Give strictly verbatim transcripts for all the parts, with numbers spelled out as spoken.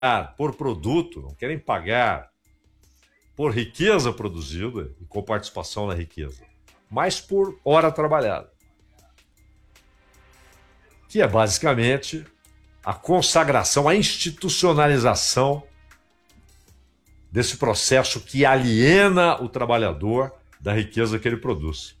por produto, não querem pagar por riqueza produzida e com participação na riqueza, mas por hora trabalhada, que é basicamente a consagração, a institucionalização desse processo que aliena o trabalhador da riqueza que ele produz.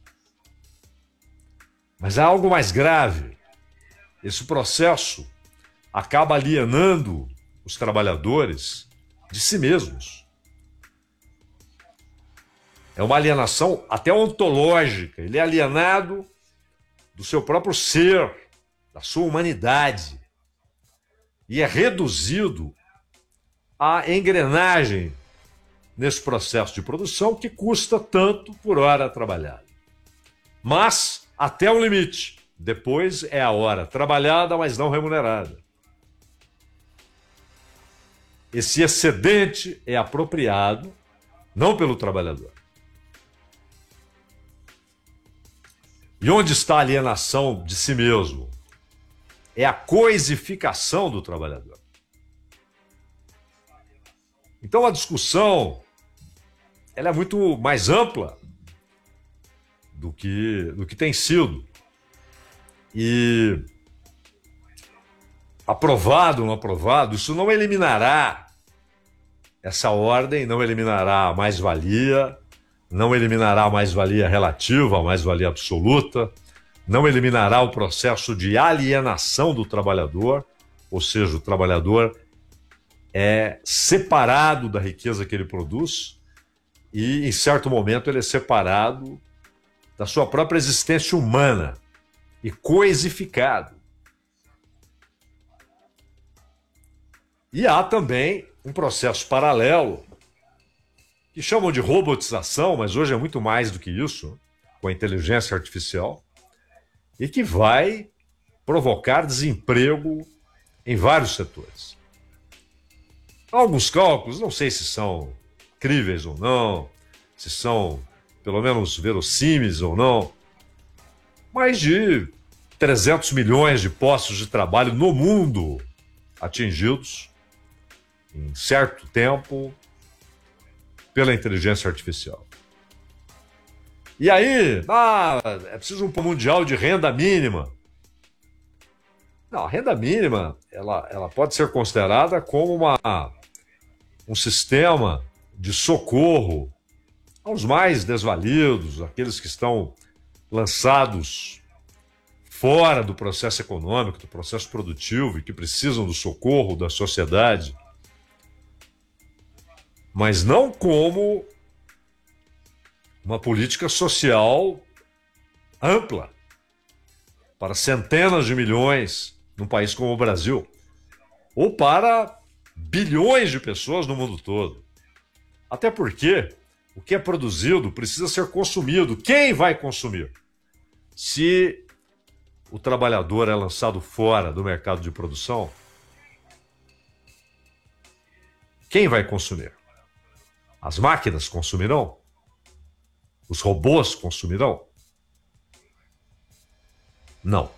Mas há algo mais grave. Esse processo acaba alienando os trabalhadores de si mesmos. É uma alienação até ontológica. Ele é alienado do seu próprio ser, da sua humanidade. E é reduzido à engrenagem nesse processo de produção que custa tanto por hora trabalhada. Mas até o limite. Depois é a hora trabalhada, mas não remunerada. Esse excedente é apropriado não pelo trabalhador. E onde está a alienação de si mesmo? É a coisificação do trabalhador. Então a discussão ela é muito mais ampla do que, do que tem sido. E aprovado ou não aprovado, isso não eliminará essa ordem, não eliminará a mais-valia, não eliminará a mais-valia relativa, a mais-valia absoluta, não eliminará o processo de alienação do trabalhador, ou seja, o trabalhador é separado da riqueza que ele produz e, em certo momento, ele é separado da sua própria existência humana e coisificado. E há também um processo paralelo que chamam de robotização, mas hoje é muito mais do que isso, com a inteligência artificial, e que vai provocar desemprego em vários setores. Há alguns cálculos, não sei se são críveis ou não, se são pelo menos verossímeis ou não, mais de trezentos milhões de postos de trabalho no mundo atingidos em certo tempo pela inteligência artificial. E aí, ah, é preciso um plano mundial de renda mínima. Não, a renda mínima ela, ela pode ser considerada como uma, um sistema de socorro aos mais desvalidos, aqueles que estão lançados fora do processo econômico, do processo produtivo e que precisam do socorro da sociedade, mas não como uma política social ampla para centenas de milhões num país como o Brasil, ou para bilhões de pessoas no mundo todo. Até porque o que é produzido precisa ser consumido. Quem vai consumir? Se o trabalhador é lançado fora do mercado de produção, quem vai consumir? As máquinas consumirão? Os robôs consumirão? Não.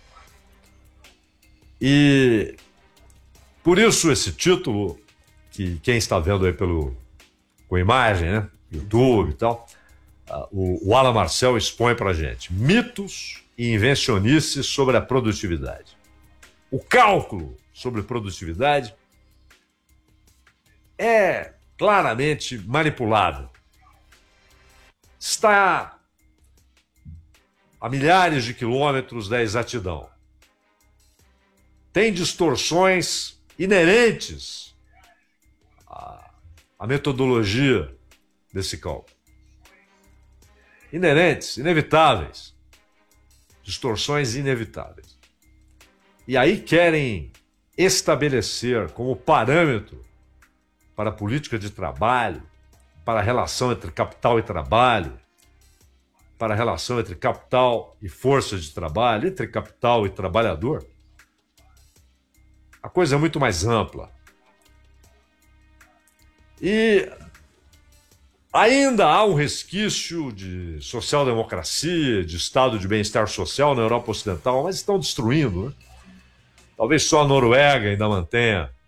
E por isso esse título, que quem está vendo aí pelo, com imagem, né? YouTube e tal, uh, o, o Alan Marcel expõe para a gente mitos e invencionices sobre a produtividade. O cálculo sobre produtividade é claramente manipulado. Está a milhares de quilômetros da exatidão. Tem distorções inerentes à, à metodologia desse cálculo. Inerentes, inevitáveis. Distorções inevitáveis. E aí querem estabelecer como parâmetro para a política de trabalho, para a relação entre capital e trabalho, para a relação entre capital e força de trabalho, entre capital e trabalhador, a coisa é muito mais ampla. E ainda há um resquício de social-democracia, de estado de bem-estar social na Europa Ocidental, mas estão destruindo, né? Talvez só a Noruega ainda mantenha